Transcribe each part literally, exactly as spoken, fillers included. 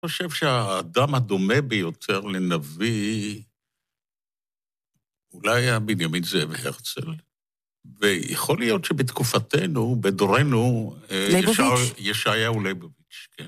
חושב שהאדם הדומה ביותר לנביא, אולי היה בנימין זאב הרצל, ויכול להיות שבתקופתנו, בדורנו, ליבוביץ'. ישעיהו ליבוביץ', כן.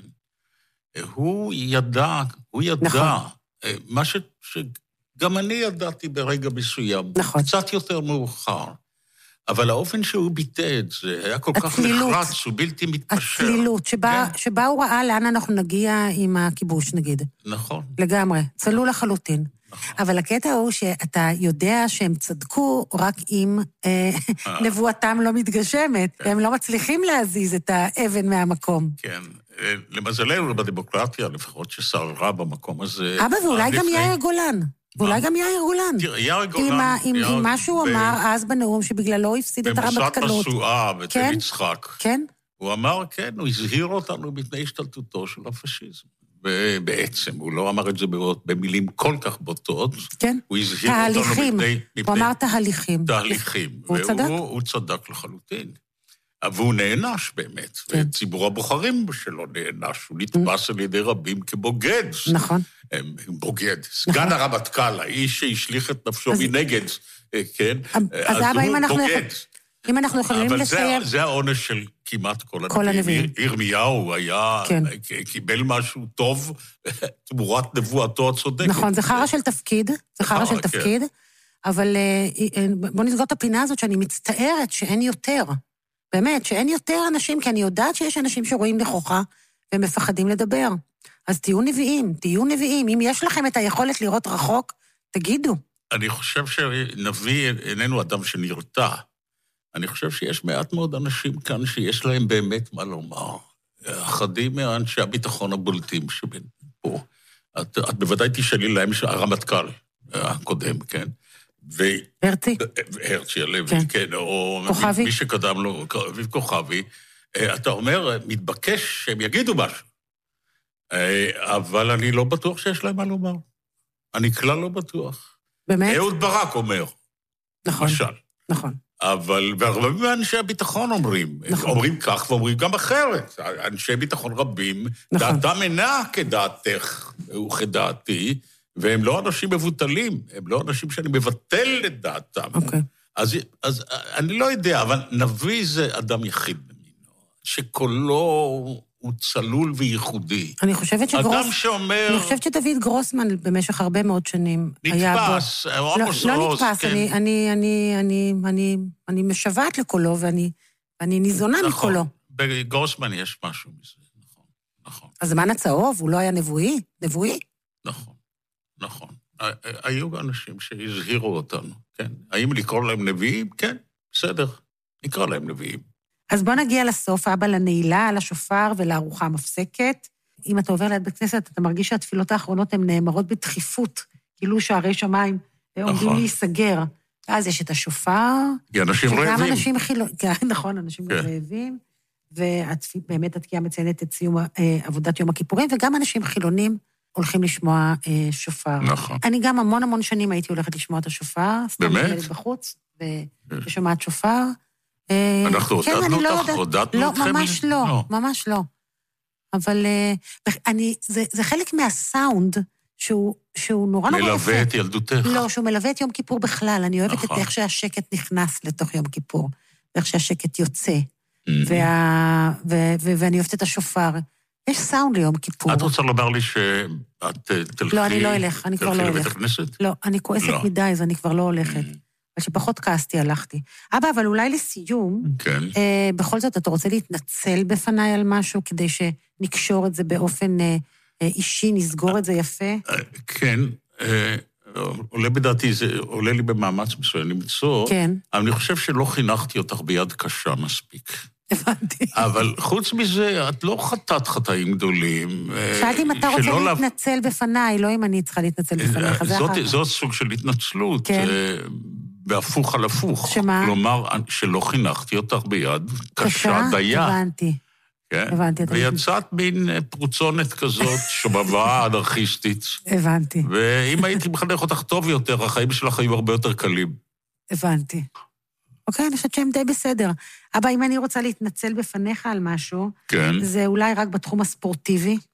הוא ידע, הוא ידע, נכון. מה ש, שגם אני ידעתי ברגע מסוים, נכון. קצת יותר מאוחר, אבל האופן שהוא ביטא את זה היה כל כך נחרץ, הוא בלתי מתפשר. הצלילות, שבה, כן? שבה הוא ראה לאן אנחנו נגיע עם הכיבוש, נגיד. נכון. לגמרי, צלול לחלוטין. נכון. אבל הקטע הוא שאתה יודע שהם צדקו רק אם אה, נבואתם לא מתגשמת, כן. הם לא מצליחים להזיז את האבן מהמקום. כן. למזלנו בדמוקרטיה, לפחות ששררה במקום הזה... אבא, ואולי גם יאיר גולן. ואולי גם יאיר גולן. תראה, יאיר גולן... עם מה שהוא אמר אז בנאום שבגללו הפסיד את הרמטכ"לות. במוסד משואה בתל יצחק. כן? הוא אמר, כן, הוא הזהיר אותנו מפני השתלטותו של הפשיזם. ובעצם, הוא לא אמר את זה במילים כל כך בוטות. כן. הוא הזהיר אותנו מפני... הוא אמר תהליכים. תהליכים. והוא צדק? הוא צדק לחלוטין. והוא נענש באמת, וציבור הבוחרים שלו נענש, הוא נתפס על ידי רבים כבוגד. נכון. בוגד. סגן הרמטכ"ל, האיש שהשליך את נפשו מנגד, כן? אז הוא בוגד. אם אנחנו יכולים לסיים... אבל זה העונש של כמעט כל הנביאים. ירמיהו היה, קיבל משהו טוב, תמורת נבואתו הצודקת. נכון, זה חרא של תפקיד, זה חרא של תפקיד, אבל בוא נסגור את הפינה הזאת שאני מצטערת שאין יותר. באמת, שאין יותר אנשים, כי אני יודעת שיש אנשים שרואים נכוחה ומפחדים לדבר. אז תהיו נביאים, תהיו נביאים. אם יש לכם את היכולת לראות רחוק, תגידו. אני חושב שנביא איננו אדם שנרתע. אני חושב שיש מעט מאוד אנשים כאן שיש להם באמת מה לומר. אחדים מאנשי הביטחון הבולטים שבין פה. את, את בוודאי תשאלי להם הרמטכ"ל הקודם, כן? ו... הרצי. הרצי הלוי, כן. כן, או... כוכבי. מי שקדם לו, כוכבי. אתה אומר, מתבקש שהם יגידו משהו. אבל אני לא בטוח שיש להם מה לומר. אני כלל לא בטוח. באמת? אהוד ברק אומר. נכון. למשל. נכון. אבל, והרבה מאנשי הביטחון אומרים. נכון. אומרים כך ואומרים גם אחרת. אנשי ביטחון רבים, נכון. דעתם אינה כדעתך וכדעתי, והם לא אנשים מבוטלים, הם לא אנשים שאני מבטל את דעתם. אוקיי. אז, אז אני לא יודע, אבל נביא זה אדם יחיד במינו, שקולו הוא צלול וייחודי. אני חושבת שגרוס... אדם שאומר... אני חושבת שדוד גרוסמן במשך הרבה מאוד שנים היה בו... נתפס, עמוס לא, לא עוז, נתפס, כן. אני, אני, אני, אני, אני, אני משוועת לקולו, ואני, ואני ניזונה נכון. מקולו. בגרוסמן יש משהו מזה, נכון, נכון. הזמן הצהוב, הוא לא היה נבואי? נבואי? נכון, נכון. היו אנשים שהזהירו אותנו, כן. האם לקרוא להם נביאים? כן, בסדר, נקרא להם נביאים. אז בוא נגיע לסוף, אבא, לנעילה, לשופר ולארוחה המפסקת. אם אתה עובר ליד בית כנסת, אתה מרגיש שהתפילות האחרונות הן נאמרות בדחיפות, כאילו שערי שמיים עומדים נכון. להיסגר. ואז יש את השופר. כי אנשים רעבים. שגם אנשים חילו... נכון, אנשים כן. רעבים, ובאמת התקיעה מציינת את סיום עבודת יום הכיפורים, וגם אנשים חילונים הולכים לשמוע שופר. נכון. אני גם המון המון שנים הייתי הולכת לשמוע את השופר. באמת? סתם בחוץ, ושומעת שופר. אנחנו הודדנו אותך, הודדנו אתכם? לא, ממש לא, ממש לא. אבל אני, זה חלק מהסאונד שהוא נורא נורא יפה. מלווה את ילדותך. לא, שהוא מלווה את יום כיפור בכלל. אני אוהבת את איך שהשקט נכנס לתוך יום כיפור, ואיך שהשקט יוצא, ואני אוהבת את השופר. יש סאונד ליום כיפור. את רוצה לומר לי שאת תלכי... לא, אני לא אלך, אני כבר לא לבית הולך. הכנסת? לא, אני כועסת מדי, אז אני כבר לא הולכת. אבל שפחות כעסתי, הלכתי. אבא, אבל אולי לסיום, כן. אה, בכל זאת, אתה רוצה להתנצל בפניי על משהו, כדי שנקשור את זה באופן אה, אישי, נסגור את זה יפה? אה, כן, אה, עולה בדעתי, זה עולה לי במאמץ מסוים למצוא, כן. אבל אני חושב שלא חינכתי אותך ביד קשה מספיק. הבנתי. אבל חוץ מזה, את לא חטאת חטאים גדולים. שאלתי אם אתה רוצה להתנצל בפניי, לא אם אני צריכה להתנצל בפניך. זאת סוג של התנצלות. כן. בהפוך על הפוך. שמה? כלומר, שלא חינכתי אותך ביד קשה דייה. הבנתי. כן? הבנתי. ויצאת מין פרוצונת כזאת, שובבה אנרכיסטית. הבנתי. ואם הייתי מחנך אותך טוב יותר, החיים שלך היו הרבה יותר קלים. הבנתי. אוקיי, אני חושבת שהם די בסדר. אבא, אם אני רוצה להתנצל בפניך על משהו, כן. זה אולי רק בתחום הספורטיבי.